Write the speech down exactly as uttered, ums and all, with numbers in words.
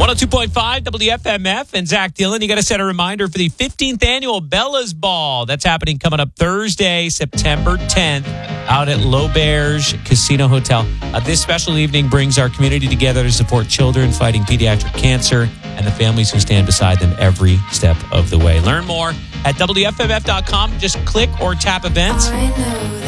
one oh two point five W F M F and Zach Dillon. You got to set a reminder for the fifteenth annual Bella's Ball. That's happening coming up Thursday, September tenth, out at L'Auberge Casino Hotel. Uh, this special evening brings our community together to support children fighting pediatric cancer and the families who stand beside them every step of the way. Learn more at W F M F dot com. Just click or tap events.